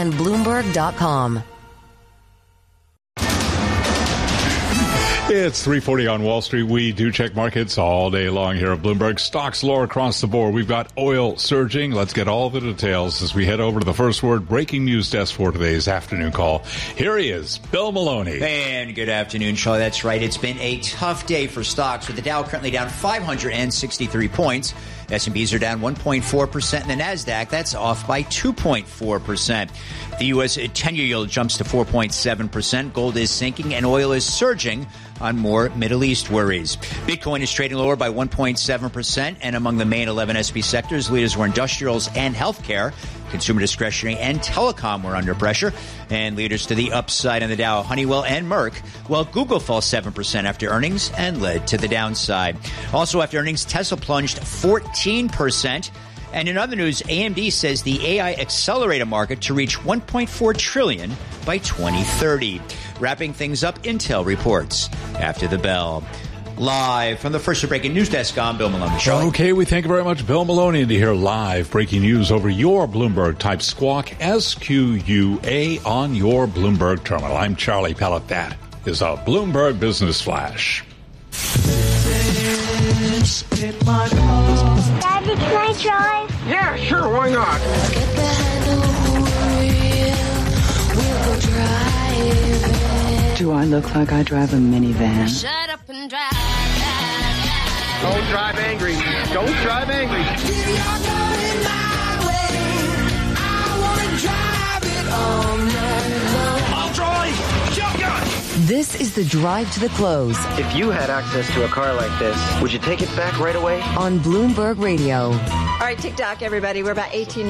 and Bloomberg.com. It's 3:40 on Wall Street. We do check markets all day long here at Bloomberg. Stocks lower across the board. We've got oil surging. Let's get all the details as we head over to the First Word breaking news desk for today's afternoon call. Here he is, Bill Maloney. And good afternoon, Charlie. That's right. It's been a tough day for stocks, with the Dow currently down 563 points. S&Ps are down 1.4%, and the NASDAQ, that's off by 2.4%. The U.S. 10-year yield jumps to 4.7%. Gold is sinking, and oil is surging on more Middle East worries. Bitcoin is trading lower by 1.7%, and among the main 11 S&P sectors, leaders were industrials and healthcare. Consumer discretionary and telecom were under pressure, and leaders to the upside on the Dow, Honeywell and Merck, while Google fell 7% after earnings and led to the downside. Also after earnings, Tesla plunged 14%. And in other news, AMD says the AI accelerator market to reach $1.4 trillion by 2030. Wrapping things up, Intel reports after the bell. Live from the First Breaking News Desk, I'm Bill Maloney. Charlie. Okay, we thank you very much, Bill Maloney, to hear live breaking news over your Bloomberg type Squawk SQUA on your Bloomberg terminal. I'm Charlie Pellet. That is a Bloomberg Business Flash. Daddy, can I drive? Yeah, sure, why not? Get behind the wheel. Do I look like I drive a minivan? Shut up and drive. Don't drive angry. Don't drive angry. You're going my way. I want to drive it all night long. I'll drive. Shotgun. This is the Drive to the Close If you had access to a car like this, would you take it back right away? on Bloomberg Radio. All right, TikTok, everybody. We're about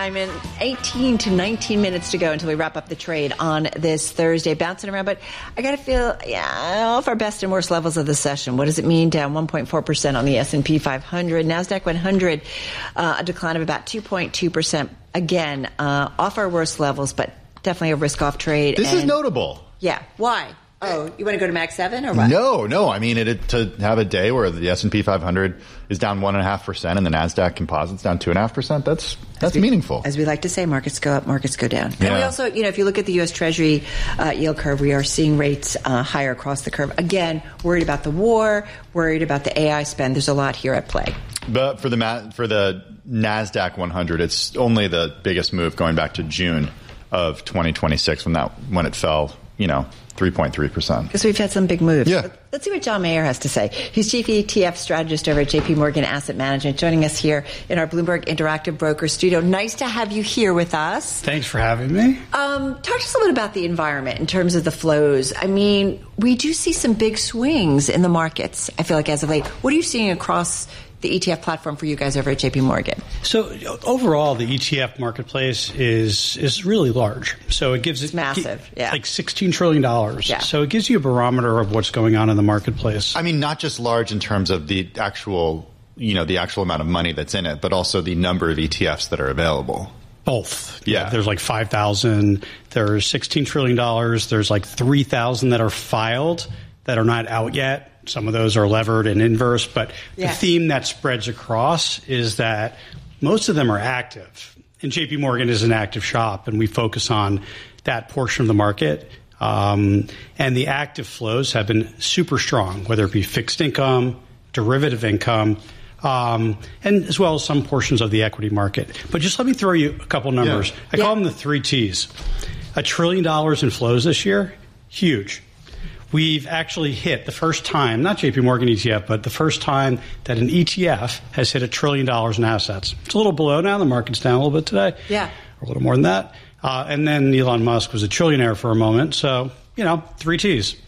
18 to 19 minutes to go until we wrap up the trade on this Thursday. Bouncing around, but I got to feel, off our best and worst levels of the session. What does it mean? Down 1.4% on the S&P 500. NASDAQ 100, a decline of about 2.2%. Again, off our worst levels, but definitely a risk-off trade. This is notable. Yeah. Why? Oh, you want to go to Max 7 or what? No. I mean, to have a day where the S&P 500 is down 1.5% and the NASDAQ Composite's down 2.5%, that's meaningful. As we like to say, markets go up, markets go down. Yeah. And we also, if you look at the U.S. Treasury yield curve, we are seeing rates higher across the curve. Again, worried about the war, worried about the AI spend. There's a lot here at play. But for the NASDAQ 100, it's only the biggest move going back to June of 2026 when it fell, 3.3%. Because we've had some big moves. Yeah. Let's see what John Mayer has to say. He's Chief ETF Strategist over at JP Morgan Asset Management, joining us here in our Bloomberg Interactive Broker Studio. Nice to have you here with us. Thanks for having me. Talk to us a little bit about the environment in terms of the flows. I mean, we do see some big swings in the markets, I feel like, as of late. What are you seeing across the ETF platform for you guys over at JP Morgan? So overall, the ETF marketplace is really large. So it gives it's massive, like $16 trillion. Yeah. So it gives you a barometer of what's going on in the marketplace. I mean, not just large in terms of the actual amount of money that's in it, but also the number of ETFs that are available. Both. Yeah. There's like 5,000. There's $16 trillion. There's like 3,000 that are filed that are not out yet. Some of those are levered and inverse, but the theme that spreads across is that most of them are active. And JP Morgan is an active shop, and we focus on that portion of the market. And the active flows have been super strong, whether it be fixed income, derivative income, and as well as some portions of the equity market. But just let me throw you a couple numbers. I call them the 3 Ts. $1 trillion in flows this year, huge. We've actually hit the first time, not JP Morgan ETF, but the first time that an ETF has hit $1 trillion in assets. It's a little below now. The market's down a little bit today. Yeah. Or a little more than that. And then Elon Musk was a trillionaire for a moment. So, 3 Ts.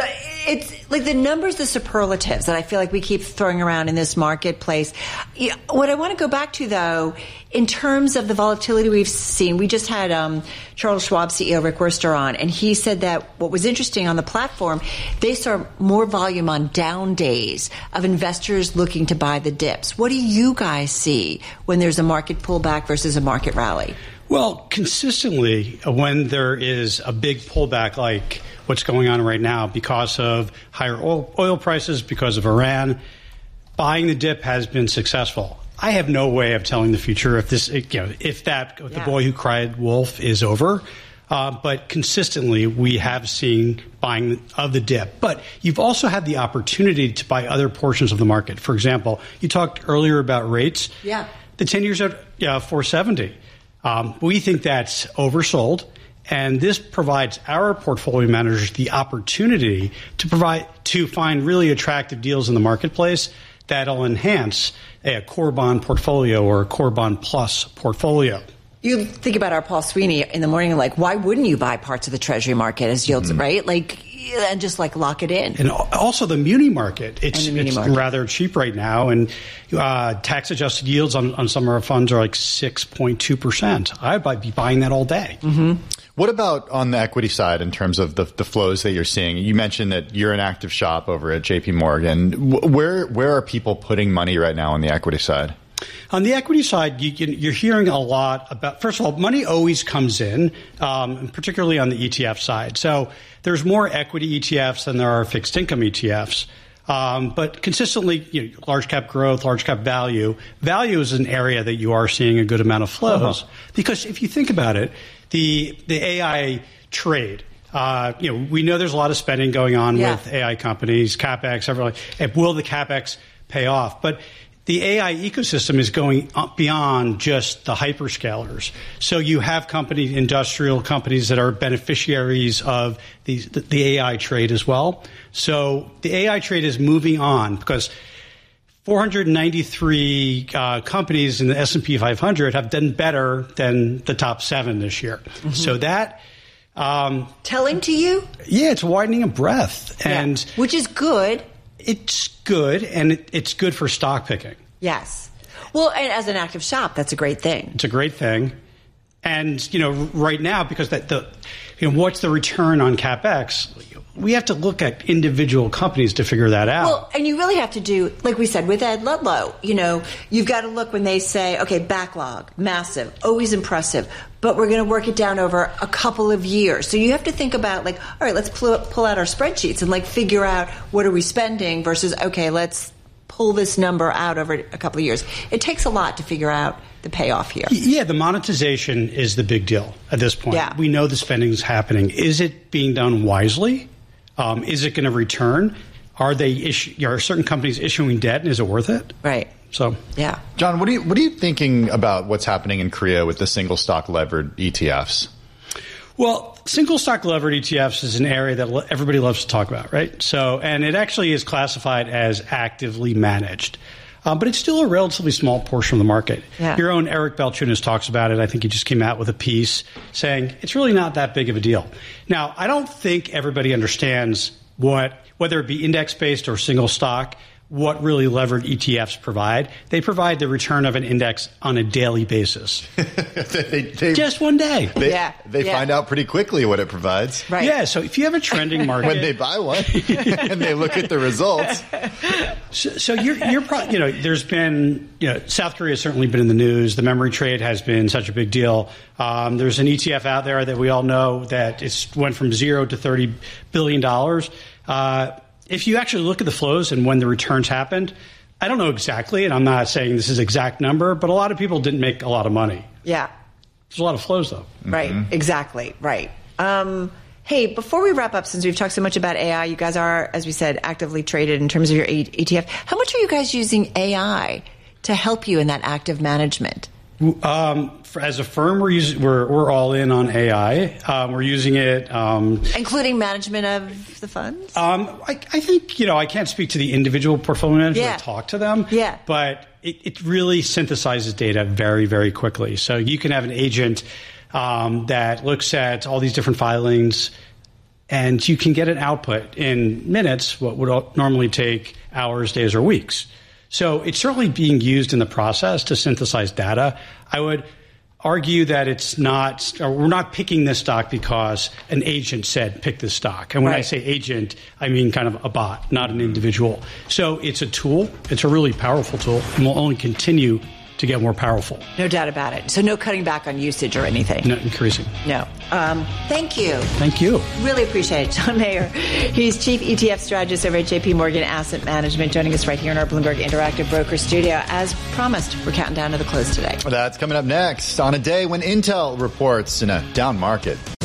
It's like the numbers, the superlatives that I feel like we keep throwing around in this marketplace. What I want to go back to, though, in terms of the volatility we've seen, we just had Charles Schwab CEO Rick Wurster on, and he said that what was interesting on the platform, they saw more volume on down days of investors looking to buy the dips. What do you guys see when there's a market pullback versus a market rally? Well, consistently, when there is a big pullback like what's going on right now because of higher oil prices, because of Iran, buying the dip has been successful. I have no way of telling the future if the boy who cried wolf is over. But consistently, we have seen buying of the dip. But you've also had the opportunity to buy other portions of the market. For example, you talked earlier about rates. Yeah. The 10-year's at 470. We think that's oversold. And this provides our portfolio managers the opportunity to find really attractive deals in the marketplace that'll enhance a core bond portfolio or a core bond plus portfolio. You think about our Paul Sweeney in the morning, like, why wouldn't you buy parts of the Treasury market as yields, right? Like, and just like lock it in. And also the muni market. It's rather cheap right now. And tax-adjusted yields on some of our funds are like 6.2%. I'd be buying that all day. Mm-hmm. What about on the equity side in terms of the flows that you're seeing? You mentioned that you're an active shop over at JP Morgan. Where are people putting money right now on the equity side? On the equity side, you're hearing a lot about, first of all, money always comes in, particularly on the ETF side. So there's more equity ETFs than there are fixed income ETFs. But consistently, large cap growth, large cap value. Value is an area that you are seeing a good amount of flows. Because if you think about it, the AI trade, we know there's a lot of spending going on with AI companies, CapEx, everything. Will the CapEx pay off? But the AI ecosystem is going up beyond just the hyperscalers. So you have industrial companies that are beneficiaries of the AI trade as well. So the AI trade is moving on because 493 companies in the S&P 500 have done better than the top 7 this year. Mm-hmm. So that telling to you? Yeah, it's widening a breadth, and which is good. It's good, and it's good for stock picking. Yes. Well, and as an active shop, that's a great thing. It's a great thing. And, right now, because what's the return on CapEx? We have to look at individual companies to figure that out. Well, and you really have to do, like we said, with Ed Ludlow, you've got to look when they say, okay, backlog, massive, always impressive, but we're going to work it down over a couple of years. So you have to think about, all right, let's pull out our spreadsheets and, figure out what are we spending versus, okay, let's pull this number out over a couple of years. It takes a lot to figure out the payoff here. Yeah, the monetization is the big deal at this point. Yeah. We know the spending is happening. Is it being done wisely? Is it going to return? Are certain companies issuing debt, and is it worth it? Right. So, yeah. John, what are you thinking about what's happening in Korea with the single stock levered ETFs? Well, single stock levered ETFs is an area that everybody loves to talk about, right? So, and it actually is classified as actively managed. But it's still a relatively small portion of the market. Yeah. Your own Eric Balchunas talks about it. I think he just came out with a piece saying it's really not that big of a deal. Now, I don't think everybody understands whether it be index-based or single stock, what really levered ETFs provide. They provide the return of an index on a daily basis. Just one day. They find out pretty quickly what it provides. Right. Yeah, so if you have a trending market. When they buy one and they look at the results. So you're probably, there's been, South Korea has certainly been in the news. The memory trade has been such a big deal. There's an ETF out there that we all know that went from $0 to $30 billion. If you actually look at the flows and when the returns happened, I don't know exactly, and I'm not saying this is exact number, but a lot of people didn't make a lot of money. Yeah. There's a lot of flows, though. Right. Mm-hmm. Exactly. Right. Hey, before we wrap up, since we've talked so much about AI, you guys are, as we said, actively traded in terms of your ETF. How much are you guys using AI to help you in that active management? As a firm, we're all in on AI. We're using it, including management of the funds. I think I can't speak to the individual portfolio manager. Yeah. Talk to them. Yeah. But it really synthesizes data very, very quickly. So you can have an agent that looks at all these different filings, and you can get an output in minutes. What would normally take hours, days, or weeks. So it's certainly being used in the process to synthesize data. I would argue that we're not picking this stock because an agent said pick this stock. And when I say agent, I mean kind of a bot, not an individual. So it's a tool. It's a really powerful tool, and will only continue to get more powerful. No doubt about it. So no cutting back on usage or anything. No, increasing. No. Thank you. Thank you. Really appreciate it. John Mayer. He's Chief ETF Strategist over at JP Morgan Asset Management, joining us right here in our Bloomberg Interactive Broker Studio. As promised, we're counting down to the close today. That's coming up next on a day when Intel reports in a down market.